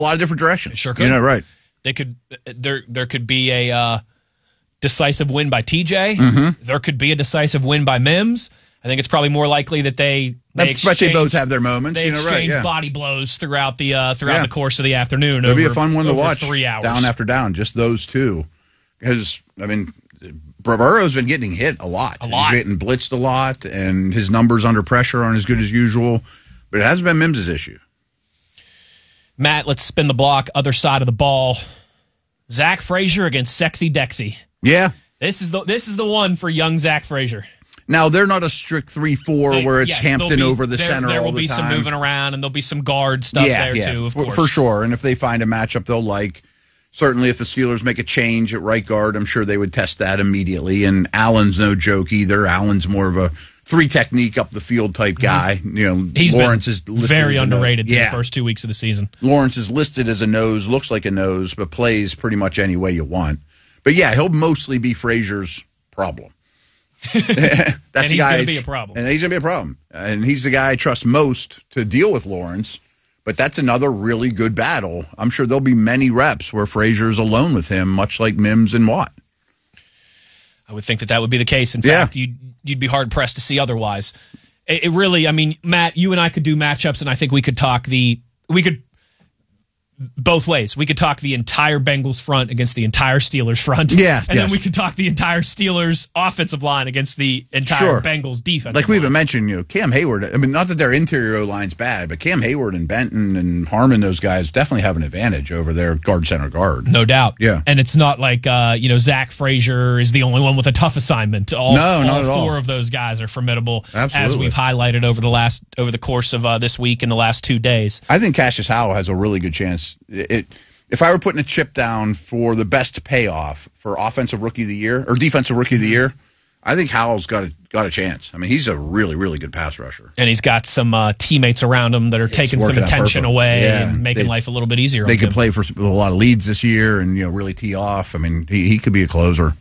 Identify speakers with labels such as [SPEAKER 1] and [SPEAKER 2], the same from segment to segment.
[SPEAKER 1] a lot of different directions.
[SPEAKER 2] It sure could.
[SPEAKER 1] You know, right.
[SPEAKER 2] There could be a decisive win by TJ.
[SPEAKER 1] Mm-hmm.
[SPEAKER 2] There could be a decisive win by Mims. I think it's probably more likely that they
[SPEAKER 1] both have their moments.
[SPEAKER 2] They exchange body blows throughout the course of the afternoon.
[SPEAKER 1] It'll be a fun one to watch.
[SPEAKER 2] 3 hours,
[SPEAKER 1] down after down, just those two. Because I mean, Burrow's been getting hit a lot. He's getting blitzed a lot, and his numbers under pressure aren't as good as usual. But it hasn't been Mims' issue.
[SPEAKER 2] Matt, let's spin the block. Other side of the ball. Zach Frazier against Sexy Dexy.
[SPEAKER 1] Yeah,
[SPEAKER 2] this is the one for young Zach Frazier.
[SPEAKER 1] Now, they're not a strict 3-4 where it's Hampton over the center all the time.
[SPEAKER 2] There will be some moving around, and there'll be some guard stuff too, of course.
[SPEAKER 1] For sure, and if they find a matchup they'll like, certainly if the Steelers make a change at right guard, I'm sure they would test that immediately. And Allen's no joke either. Allen's more of a 3-technique up the field type guy. You know,
[SPEAKER 2] he's
[SPEAKER 1] Lawrence is
[SPEAKER 2] very underrated in the first 2 weeks of the season.
[SPEAKER 1] Lawrence is listed as a nose, looks like a nose, but plays pretty much any way you want. But yeah, he'll mostly be Frazier's problem.
[SPEAKER 2] That's he's going to be a problem.
[SPEAKER 1] And he's going to be a problem. And he's the guy I trust most to deal with Lawrence. But that's another really good battle. I'm sure there'll be many reps where Frazier's alone with him, much like Mims and Watt.
[SPEAKER 2] I would think that would be the case. In fact, you'd be hard-pressed to see otherwise. It really, I mean, Matt, you and I could do matchups, and I think we could both ways. We could talk the entire Bengals front against the entire Steelers front.
[SPEAKER 1] Yeah.
[SPEAKER 2] And then we could talk the entire Steelers offensive line against the entire Bengals defense.
[SPEAKER 1] Like we even mentioned, Cam Hayward, I mean, not that their interior O-line's bad, but Cam Hayward and Benton and Harmon, those guys definitely have an advantage over their guard center guard.
[SPEAKER 2] No doubt.
[SPEAKER 1] Yeah.
[SPEAKER 2] And it's not like, Zach Frazier is the only one with a tough assignment. All four of those guys are formidable.
[SPEAKER 1] Absolutely.
[SPEAKER 2] As we've highlighted over the course of this week and the last 2 days.
[SPEAKER 1] I think Cassius Howell has a really good chance. If I were putting a chip down for the best payoff for offensive rookie of the year or defensive rookie of the year, I think Howell's got a chance. I mean, he's a really, really good pass rusher.
[SPEAKER 2] And he's got some teammates around him that are taking some attention away and making life a little bit easier.
[SPEAKER 1] They could play with a lot of leads this year and really tee off. I mean, he could be a closer.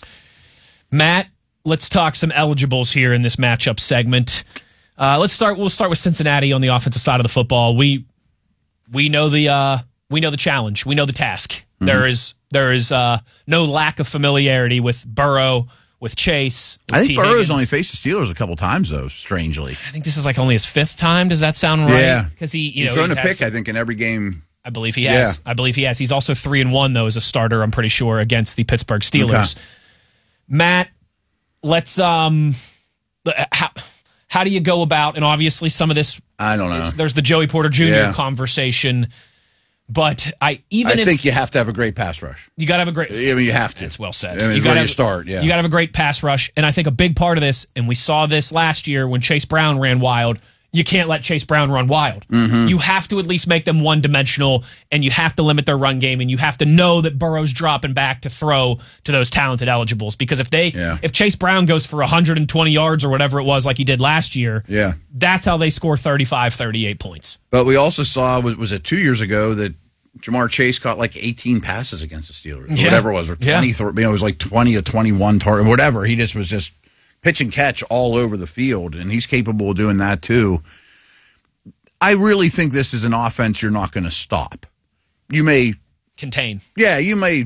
[SPEAKER 2] Matt, let's talk some eligibles here in this matchup segment. We'll start with Cincinnati on the offensive side of the football. We know the challenge. We know the task. Mm-hmm. There is no lack of familiarity with Burrow, with Chase. With
[SPEAKER 1] I think Burrow's only faced the Steelers a couple times, though. Strangely,
[SPEAKER 2] I think this is like only his 5th time. Does that sound right?
[SPEAKER 1] Yeah,
[SPEAKER 2] because
[SPEAKER 1] he's thrown a pick. I think in every game.
[SPEAKER 2] I believe he has. Yeah. I believe he has. He's also 3-1 though as a starter. I'm pretty sure against the Pittsburgh Steelers. Okay. Matt, let's how do you go about? And obviously, some of this
[SPEAKER 1] I don't know.
[SPEAKER 2] There's the Joey Porter Jr. conversation. But I think
[SPEAKER 1] you have to have a great pass rush.
[SPEAKER 2] You got to have a great.
[SPEAKER 1] I mean, you have to.
[SPEAKER 2] That's well said.
[SPEAKER 1] I mean, where you start. Yeah,
[SPEAKER 2] you got to have a great pass rush, and I think a big part of this, and we saw this last year when Chase Brown ran wild. You can't let Chase Brown run wild.
[SPEAKER 1] Mm-hmm.
[SPEAKER 2] You have to at least make them one-dimensional, and you have to limit their run game, and you have to know that Burrow's dropping back to throw to those talented eligibles. Because if Chase Brown goes for 120 yards or whatever it was like he did last year, that's how they score 35, 38 points.
[SPEAKER 1] But we also saw, was it 2 years ago, that Jamar Chase caught like 18 passes against the Steelers, or whatever it was, or 20, it was like 20 or 21 target, whatever. He was just pitch and catch all over the field, and he's capable of doing that too. I really think this is an offense you're not going to stop. You may
[SPEAKER 2] contain.
[SPEAKER 1] Yeah, you may,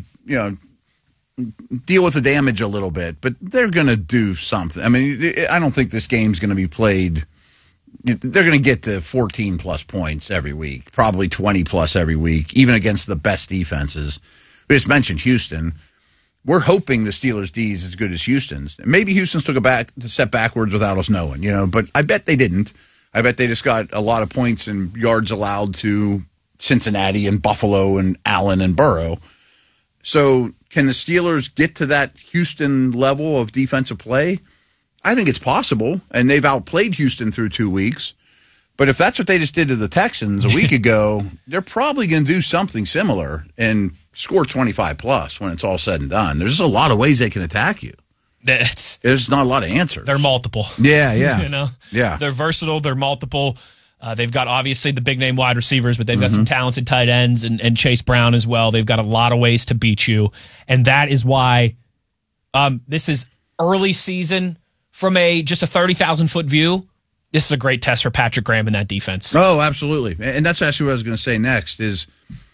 [SPEAKER 1] deal with the damage a little bit, but they're going to do something. I mean, I don't think this game's going to be played. They're going to get to 14-plus points every week, probably 20-plus every week, even against the best defenses. We just mentioned Houston. We're hoping the Steelers' D is as good as Houston's. Maybe Houston's took a step backwards without us knowing, but I bet they didn't. I bet they just got a lot of points and yards allowed to Cincinnati and Buffalo and Allen and Burrow. So can the Steelers get to that Houston level of defensive play? I think it's possible, and they've outplayed Houston through 2 weeks. But if that's what they just did to the Texans a week ago, they're probably going to do something similar and score 25-plus when it's all said and done. There's just a lot of ways they can attack you. There's not a lot of answers.
[SPEAKER 2] They're multiple.
[SPEAKER 1] Yeah.
[SPEAKER 2] Yeah. They're versatile. They're multiple. They've got, obviously, the big-name wide receivers, but they've got some talented tight ends and Chase Brown as well. They've got a lot of ways to beat you, and that is why this is early season. From just a 30,000-foot view, this is a great test for Patrick Graham in that defense.
[SPEAKER 1] Oh, absolutely. And that's actually what I was going to say next is